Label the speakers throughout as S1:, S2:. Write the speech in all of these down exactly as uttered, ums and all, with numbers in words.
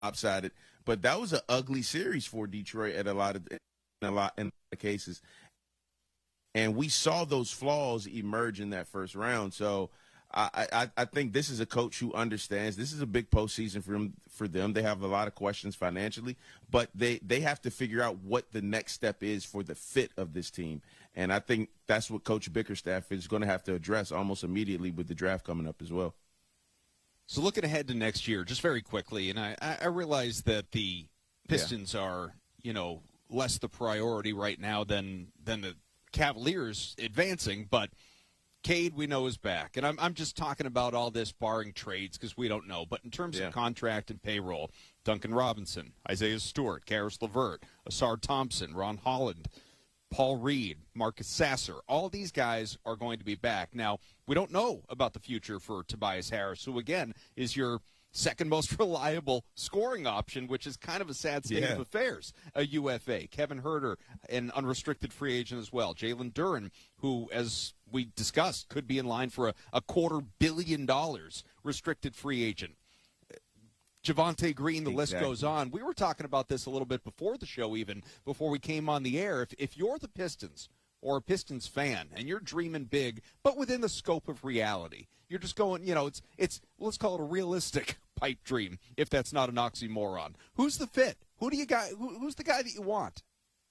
S1: lopsided. But that was an ugly series for Detroit at a lot of in a lot in cases, and we saw those flaws emerge in that first round. So I, I, I think this is a coach who understands this is a big postseason for them. For them, they have a lot of questions financially, but they they have to figure out what the next step is for the fit of this team. And I think that's what Coach Bickerstaff is going to have to address almost immediately with the draft coming up as well.
S2: So looking ahead to next year, just very quickly, and I, I realize that the Pistons yeah. are, you know, less the priority right now than than the Cavaliers advancing, but Cade, we know, is back. And I'm I'm just talking about all this barring trades because we don't know. But in terms yeah. of contract and payroll, Duncan Robinson, Isaiah Stewart, Karis LeVert, Asar Thompson, Ron Holland, Paul Reed, Marcus Sasser, all of these guys are going to be back. Now, we don't know about the future for Tobias Harris, who, again, is your second most reliable scoring option, which is kind of a sad state
S1: yeah.
S2: of affairs. A U F A. Kevin Huerter, an unrestricted free agent as well. Jalen Duren, who, as we discussed, could be in line for a, a quarter billion dollars restricted free agent. Javonte Green, the exactly. list goes on. We were talking about this a little bit before the show, even before we came on the air. If, if you're the Pistons or a Pistons fan and you're dreaming big, but within the scope of reality, you're just going, you know, it's, it's let's call it a realistic pipe dream, if that's not an oxymoron. Who's the fit? Who do you got? Who, who's the guy that you want?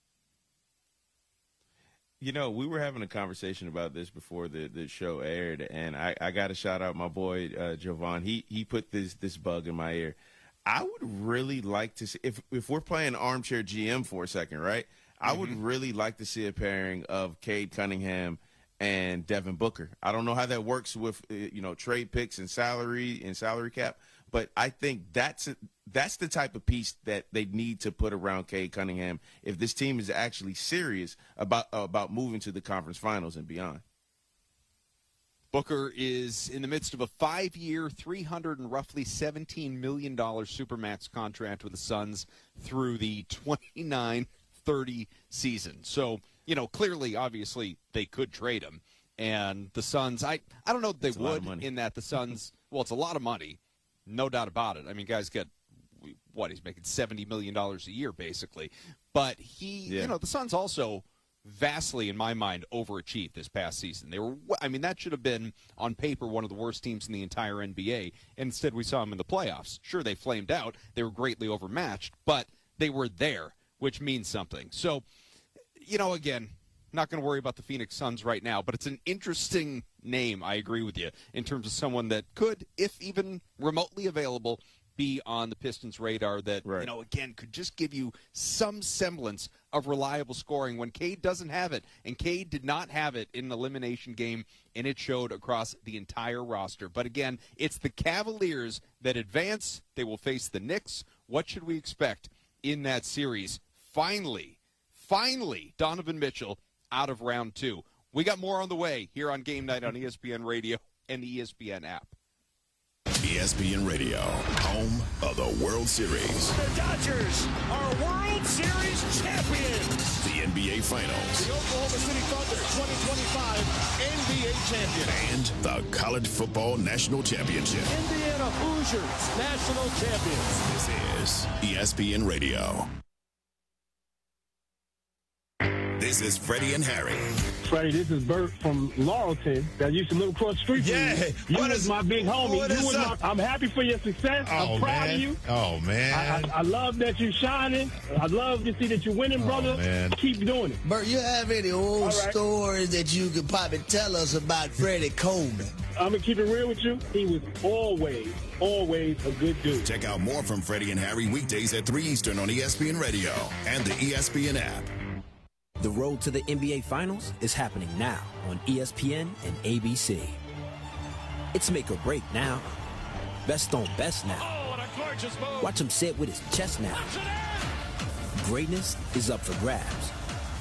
S1: You know, we were having a conversation about this before the, the show aired, and I, I got to shout out my boy, uh, Jovan. He he put this this bug in my ear. I would really like to see, if, if we're playing armchair G M for a second, right, I mm-hmm. would really like to see a pairing of Cade Cunningham and Devin Booker. I don't know how that works with, uh, you know, trade picks and salary and salary cap, but I think that's a, that's the type of piece that they need to put around Cade Cunningham if this team is actually serious about uh, about moving to the conference finals and beyond.
S2: Booker is in the midst of a five-year, three hundred and roughly seventeen million dollars Supermax contract with the Suns through the twenty-nine thirty season. So, you know, clearly, obviously, they could trade him. And the Suns, I, I don't know if they would, in that the Suns, well, it's a lot of money, no doubt about it. I mean, guys get, what, he's making seventy million dollars a year, basically. But he, yeah. you know, the Suns also vastly, in my mind, overachieved this past season. They were, I mean, that should have been, on paper, one of the worst teams in the entire N B A. And instead, we saw them in the playoffs. Sure, they flamed out. They were greatly overmatched, but they were there, which means something. So, you know, again, not going to worry about the Phoenix Suns right now, but it's an interesting name, I agree with you, in terms of someone that could, if even remotely available, be on the Pistons' radar that, right. you know, again, could just give you some semblance of reliable scoring when Cade doesn't have it. And Cade did not have it in an elimination game, and it showed across the entire roster. But again, it's the Cavaliers that advance. They will face the Knicks. What should we expect in that series? Finally, finally, Donovan Mitchell out of round two. We got more on the way here on Game Night on E S P N Radio and the E S P N app.
S3: E S P N Radio, home of the World Series.
S4: The Dodgers are World Series champions.
S3: The N B A Finals.
S4: The Oklahoma City Thunder twenty twenty-five N B A champion.
S3: And the College Football National Championship.
S4: Indiana Hoosiers national champions.
S3: This is E S P N Radio. This is Freddie and Harry.
S5: Freddie, this is Bert from Laurelton that used to live across the street from
S6: yeah.
S5: you. You
S6: what
S5: was
S6: is,
S5: my big homie.
S6: What
S5: you
S6: is
S5: was my, I'm happy for your success.
S6: Oh,
S5: I'm proud
S6: man.
S5: of you.
S6: Oh, man.
S5: I, I, I love that you're shining. I love to see that you're winning,
S6: oh,
S5: brother.
S6: Man.
S5: Keep doing it.
S7: Bert, you have any old right. stories that you could probably tell us about Freddie Coleman?
S5: I'm going to keep it real with you. He was always, always a good dude.
S3: Check out more from Freddie and Harry weekdays at three Eastern on E S P N Radio and the E S P N app.
S8: The road to the N B A Finals is happening now on E S P N and A B C. It's make or break now. Best on best now.
S4: Oh, what a gorgeous move.
S8: Watch him say it with his chest now. Greatness is up for grabs.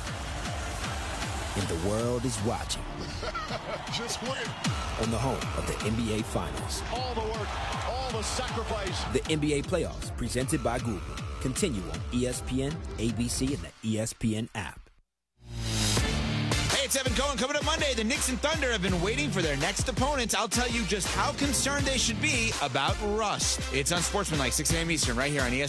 S8: And the world is watching.
S4: Just win.
S8: On the home of the N B A Finals.
S4: All the work, all the sacrifice.
S8: The N B A Playoffs, presented by Google. Continue on E S P N, A B C, and the E S P N app.
S6: it's Evan Cohen. Coming up Monday, the Knicks and Thunder have been waiting for their next opponents. I'll tell you just how concerned they should be about rust. It's on Sportsmanlike, six a.m. Eastern, right here on E S P N.